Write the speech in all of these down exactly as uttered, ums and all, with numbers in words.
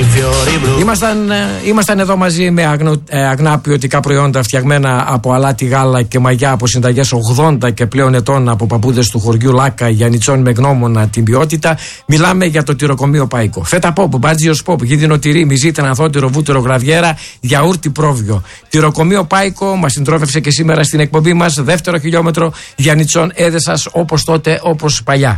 Ήμασταν, ήμασταν εδώ μαζί με αγνο, ε, αγνά ποιοτικά προϊόντα φτιαγμένα από αλάτι, γάλα και μαγιά από συνταγές ογδόντα και πλέον ετών από παππούδες του χωριού Λάκα, Γιαννιτσών με γνώμονα την ποιότητα. Μιλάμε για το τυροκομείο Πάικο. Φέτα πόπ, μπάτζιος πόπ, γίδινο τυρί, μυζίτα, ανθότυρο, βούτυρο, γραβιέρα, γιαούρτι, πρόβιο. Τυροκομείο Πάικο μας συντρόφευσε και σήμερα στην εκπομπή μας. Δεύτερο χιλιόμετρο Γιαννιτσών, Έδεσας, όπως τότε, όπως παλιά.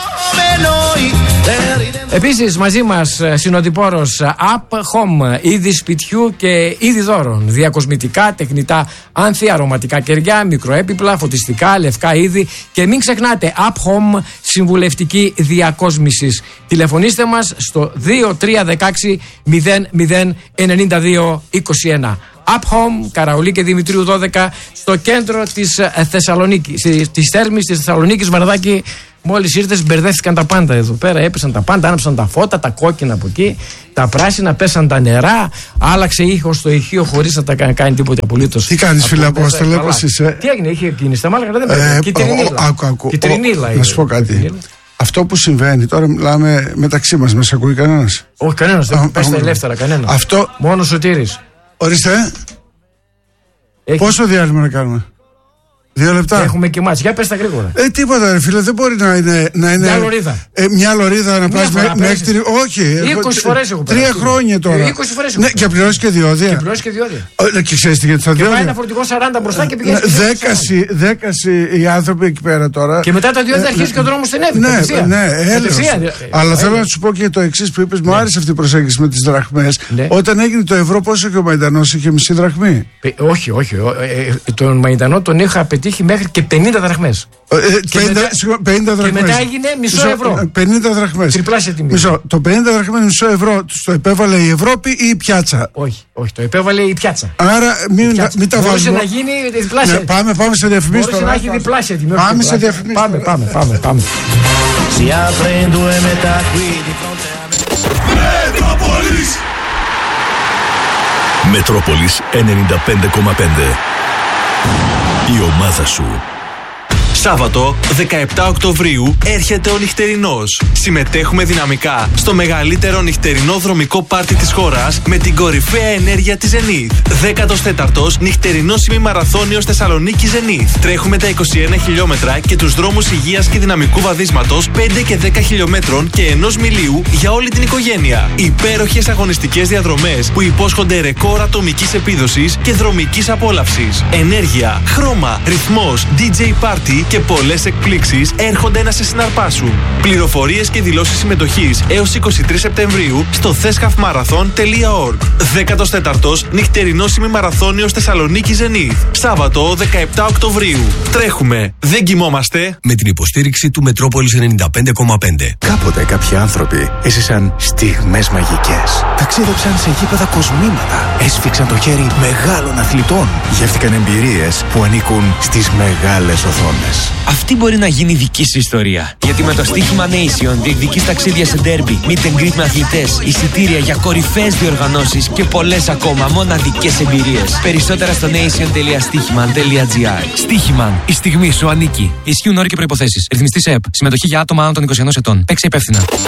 Επίσης μαζί μας συνοδοιπόρος Up Home, είδη σπιτιού και είδη δώρων, διακοσμητικά, τεχνητά άνθη, αρωματικά κεριά, μικροέπιπλα, φωτιστικά, λευκά είδη και μην ξεχνάτε Up Home, συμβουλευτική διακόσμησης. Τηλεφωνήστε μας στο δύο τρία ένα έξι μηδέν μηδέν εννιά δύο είκοσι ένα. Up Home, Καραουλή και Δημητρίου δώδεκα, στο κέντρο της Θεσσαλονίκης, της Θέρμης της Θεσσαλονίκης. Βαρδάκη, μόλις ήρθες μπερδεύτηκαν τα πάντα εδώ πέρα, έπεσαν τα πάντα, άναψαν τα φώτα, τα κόκκινα από εκεί, τα πράσινα, πέσαν τα νερά, άλλαξε ήχο στο ηχείο χωρίς να τα κάνει τίποτα απολύτως. Τι κάνεις φίλε Απόστολε, πώς είσαι? Τι έγινε, είχε κίνηση τα μάλακα, δεν πέρα, κυτρινίλα. Να σου πω κάτι. Αυτό που συμβαίνει, τώρα μιλάμε μεταξύ μας, μας ακούει κανένας? Όχι, κανένας, δεν πέστε ελεύθερα, κανένα. Αυτό... Μόνο Σωτήρης. Ορίστε. Έχει... Πόσο διάλειμμα να κάνουμε? Δύο λεπτά. Έχουμε και μάτς. Για πες τα γρήγορα. Ε, τίποτα ρε φίλε, δεν μπορεί να είναι. Να είναι μια λωρίδα. Ε, μια λωρίδα να πας μέχρι. Με, όχι. είκοσι φορές έχω Τρία χρόνια τώρα. είκοσι φορές έχω. Ναι, και πληρώσει και διόδια. Και πληρώσει και διόδια. Ε, και ξέρεις τι γίνεται στα διόδια. Και πάει ένα φορτηγό σαράντα μπροστά και πηγαίνει. Δέκαση οι άνθρωποι εκεί πέρα τώρα. Και μετά τα διόδια αρχίζει και ο δρόμος στενεύει. Ναι, ναι, έλεγα. Αλλά θέλω να σου πω και το εξής που είπες, μου άρεσε αυτή η προσέγγιση με τις δραχμές. Όταν έγινε το ευρώ, πόσο και ο Μαϊντανός είχε μισή δραχμή? Όχι, όχι. Τον Μαϊντανό τον είχα πετύχει μέχρι και πενήντα δραχμές. πενήντα δραχμές. Και μετά έγινε μισό ευρώ. πενήντα δραχμές. Τριπλάσια τιμή. Μισό. Το πενήντα δραχμές μισό ευρώ το επέβαλε η Ευρώπη ή η πιάτσα? Όχι, όχι, το επέβαλε η πιάτσα. Άρα μην, πιάτσα. μην τα βάζουμε. Μπορούσε να γίνει διπλάσια. Ναι, πάμε, πάμε σε διαφημίσεις. Μπορούσε να έχει διπλάσια τιμή. Πάμε σε διαφημίσεις. Πάμε, πάμε, πάμε, πάμε. Μετρόπολης Μετρόπολης ενενήντα πέντε κόμμα πέντε. Η ομάδα σου. Σάββατο δεκαεπτά Οκτωβρίου έρχεται ο νυχτερινός. Συμμετέχουμε δυναμικά στο μεγαλύτερο νυχτερινό δρομικό πάρτι της χώρας με την κορυφαία ενέργεια της Zenith. δέκατος τέταρτος νυχτερινός ημιμαραθώνιος Θεσσαλονίκη Zenith. Τρέχουμε τα είκοσι ένα χιλιόμετρα και τους δρόμους υγείας και δυναμικού βαδίσματος πέντε και δέκα χιλιόμετρων και ενός μιλίου για όλη την οικογένεια. Υπέροχες αγωνιστικές διαδρομές που υπόσχονται ρεκόρ ατομικής επίδοσης και δρομικής απόλαυσης. Ενέργεια, χρώμα, ρυθμός, ντι τζέι Party και πολλές εκπλήξεις έρχονται να σε συναρπάσουν. Πληροφορίες και δηλώσεις συμμετοχής έως είκοσι τρεις Σεπτεμβρίου στο θέσχαφμαραθών τελεία org. δέκατος τέταρτος νυχτερινός ημιμαραθώνιος Θεσσαλονίκη Zenith. Σάββατο δεκαεπτά Οκτωβρίου. Τρέχουμε, δεν κοιμόμαστε. Με την υποστήριξη του Μετρόπολης ενενήντα πέντε κόμμα πέντε. Κάποτε κάποιοι άνθρωποι έζησαν στιγμές μαγικές. Ταξίδεψαν σε γήπεδα κοσμήματα. Έσφιξαν το χέρι μεγάλων αθλητών. Γεύτηκαν εμπειρίες που ανήκουν στις μεγάλες οθόνες. Αυτή μπορεί να γίνει δική σου ιστορία. Γιατί με το στοίχημα Nation διεκδικείς ταξίδια σε ντέρμπι, meet and greet με αθλητές, εισιτήρια για κορυφαίες διοργανώσεις και πολλές ακόμα μοναδικές εμπειρίες. Περισσότερα στο nation τελεία στοίχημαν τελεία gr. Στοίχημαν. Η στιγμή σου ανήκει. Ισχύουν όροι και προϋποθέσεις. Ρυθμιστής ΕΕΠ. Συμμετοχή για άτομα άνω των είκοσι ενός ετών. Παίξε υπεύθυνα.